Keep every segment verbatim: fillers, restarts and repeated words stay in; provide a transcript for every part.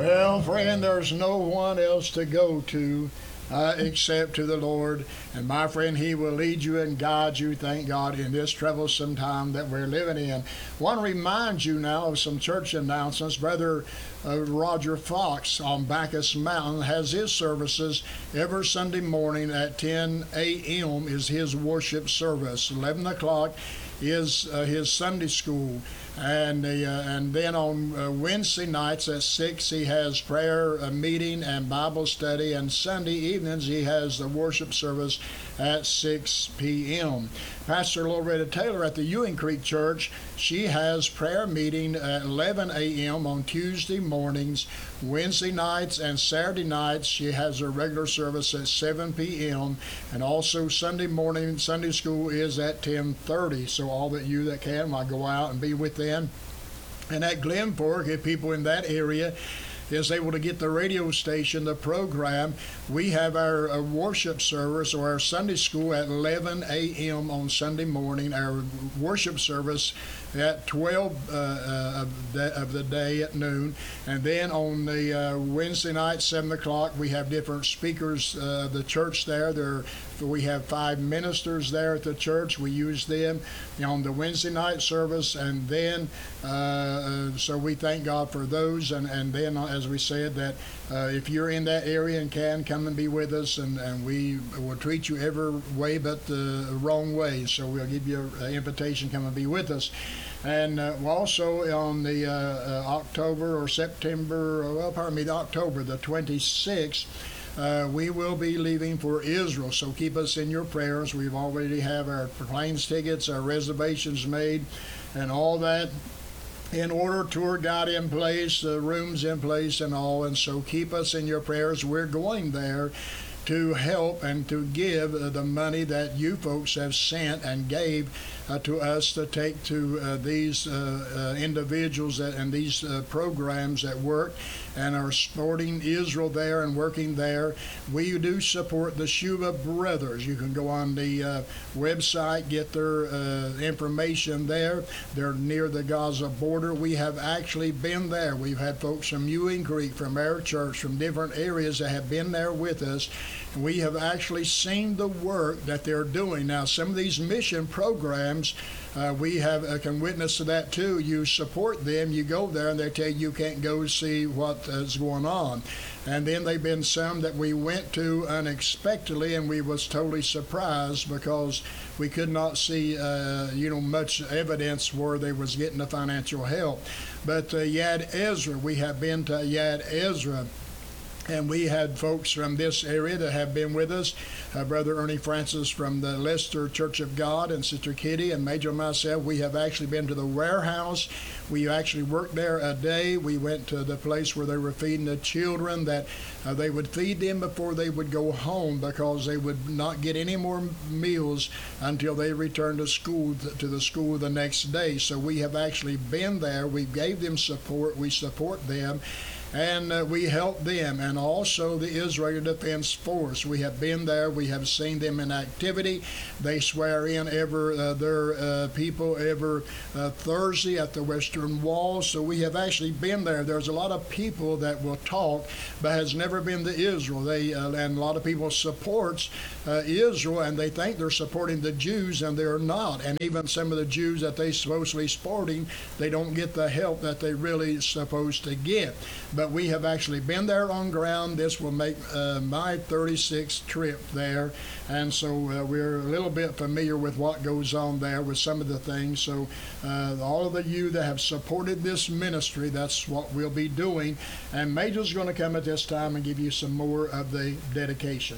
Well, friend, there's no one else to go to uh, except to the Lord. And my friend, He will lead you and guide you, thank God, in this troublesome time that we're living in. I want to remind you now of some church announcements. Brother uh, Roger Fox on Bacchus Mountain has his services every Sunday morning at ten a.m. is his worship service. eleven o'clock is uh, his Sunday school. And, uh, and then on uh, Wednesday nights at six, he has prayer uh, meeting and Bible study. And Sunday evenings, he has the worship service at six p.m. Pastor Loretta Taylor at the Ewing Creek Church, she has prayer meeting at eleven a.m. on Tuesday mornings. Wednesday nights and Saturday nights, she has her regular service at seven p.m. And also Sunday morning, Sunday school is at ten thirty. So all that you that can might go out and be with them. And at Glen Fork, if people in that area is able to get the radio station, the program, we have our, our worship service or our Sunday school at eleven a.m. on Sunday morning, our worship service at twelve uh, uh, of, the, of the day at noon. And then on the uh, Wednesday night, seven o'clock, we have different speakers uh, the church there. There we have five ministers there at the church. We use them on the Wednesday night service. And then, uh, so we thank God for those. And, and then, as we said, that uh, if you're in that area and can, come and be with us. And, and we will treat you every way but the wrong way. So we'll give you an invitation, come and be with us. And uh, also on the uh, uh, October or September, well, pardon me, the October the twenty-sixth, uh, we will be leaving for Israel. So keep us in your prayers. We've already have our planes tickets, our reservations made, and all that in order, tour guide in place, uh, rooms in place, and all. And so keep us in your prayers. We're going there to help and to give uh, the money that you folks have sent and gave uh, to us to take to uh, these uh, uh, individuals that, and these uh, programs that work and are supporting Israel there and working there. We do support the Shuva Brothers. You can go on the uh, website, get their uh, information there. They're near the Gaza border. We have actually been there. We've had folks from Ewing Creek, from our church, from different areas that have been there with us. And we have actually seen the work that they're doing. Now, some of these mission programs, uh, we have uh, can witness to that too. You support them, you go there, and they tell you you can't go see what is going on. And then they've been some that we went to unexpectedly, and we was totally surprised because we could not see, uh, you know, much evidence where they was getting the financial help. But uh, Yad Ezra, we have been to Yad Ezra. And we had folks from this area that have been with us, uh, Brother Ernie Francis from the Leicester Church of God, and Sister Kitty and Major and myself. We have actually been to the warehouse. We actually worked there a day. We went to the place where they were feeding the children, that uh, they would feed them before they would go home because they would not get any more meals until they returned to school, to the school the next day. So we have actually been there. We gave them support. We support them. And uh, we help them, and also the Israel Defense Force. We have been there. We have seen them in activity. They swear in every uh, their uh, people every uh, Thursday at the Western Wall. So we have actually been there. There's a lot of people that will talk, but has never been to Israel. They uh, and a lot of people supports uh, Israel, and they think they're supporting the Jews, and they're not. And even some of the Jews that they supposedly supporting, they don't get the help that they really supposed to get. But But we have actually been there on ground. This will make uh, my thirty-sixth trip there. And so uh, we're a little bit familiar with what goes on there with some of the things. So uh, all of the you that have supported this ministry, that's what we'll be doing. And Major's going to come at this time and give you some more of the dedication.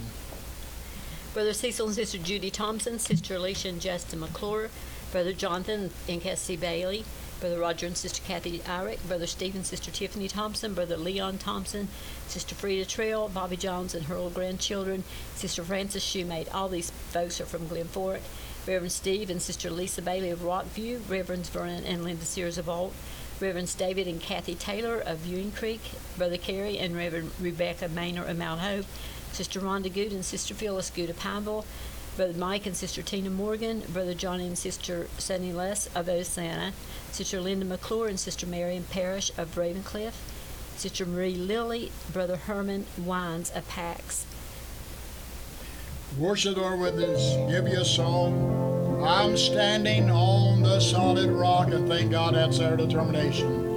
Brother Cecil and Sister Judy Thompson, Sister Alicia and Justin McClure, Brother Jonathan and Cassie Bailey, Brother Roger and Sister Kathy Irick, Brother Stephen, Sister Tiffany Thompson, Brother Leon Thompson, Sister Frida Trail, Bobby Jones and her little grandchildren, Sister Frances Shoemate. All these folks are from Glen Fork. Reverend Steve and Sister Lisa Bailey of Rockview, Reverends Vernon and Linda Sears of Alt, Reverends David and Kathy Taylor of Ewing Creek, Brother Carey and Reverend Rebecca Maynor of Mount Hope, Sister Rhonda Good and Sister Phyllis Good of Pineville, Brother Mike and Sister Tina Morgan, Brother Johnny and Sister Sunny Les of Osana, Sister Linda McClure and Sister Marion Parrish of Ravencliff, Sister Marie Lilly, Brother Herman Wines of Pax. Worship the Lord with us. Give you a song. I'm standing on the solid rock, and thank God that's their determination.